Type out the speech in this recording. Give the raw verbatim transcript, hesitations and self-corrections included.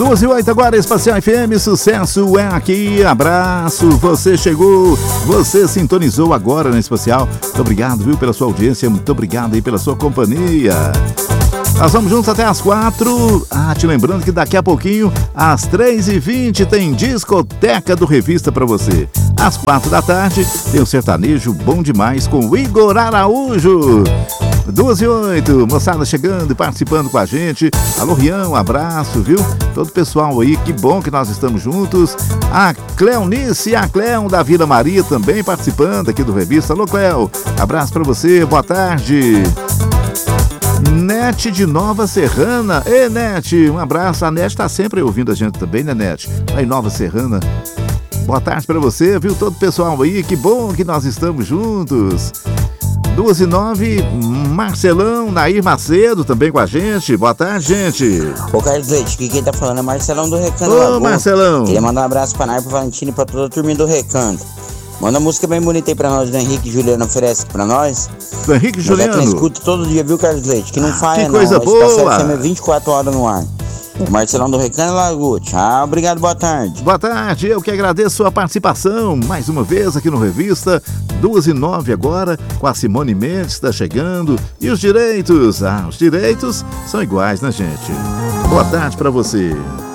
duas e oito agora, Espacial F M, sucesso é aqui, abraço, você chegou, você sintonizou agora na Espacial, muito obrigado, viu, pela sua audiência, muito obrigado aí pela sua companhia. Nós vamos juntos até às quatro. Ah, te lembrando que daqui a pouquinho, às três e vinte, tem discoteca do Revista pra você. Às quatro da tarde, tem o sertanejo bom demais com o Igor Araújo. duas e oito, moçada chegando e participando com a gente. Alô, Rian, um abraço, viu? Todo o pessoal aí, que bom que nós estamos juntos. A Cleonice e a Cleo da Vila Maria também participando aqui do Revista. Alô, Cleo, abraço pra você, boa tarde. Nete de Nova Serrana. Ei, Nete, um abraço. A Nete tá sempre ouvindo a gente também, né, Nete? Aí, Nova Serrana. Boa tarde pra você, viu? Todo o pessoal aí, que bom que nós estamos juntos. duas e nove, Marcelão, Nair Macedo também com a gente. Boa tarde, gente. Ô, Carlos Leite, que quem tá falando é Marcelão do Recanto. Ô, Lagoa. Marcelão. Queria mandar um abraço pra Nair, pro Valentino e pra toda a turminha do Recanto. Manda uma música bem bonita aí pra nós, do Henrique e Juliano oferece pra nós. Do Henrique e Juliano? Nós escuta todo dia, viu, Carlos Leite? Que não falha, que coisa não. boa. Esse é vinte e quatro horas no ar. Marcelão do Recanto Lagoa. Tchau, obrigado, boa tarde. Boa tarde, eu que agradeço sua participação mais uma vez aqui no Revista. duas e nove agora, com a Simone Mendes, está chegando. E os direitos? Ah, os direitos são iguais, né, gente? Boa tarde pra você.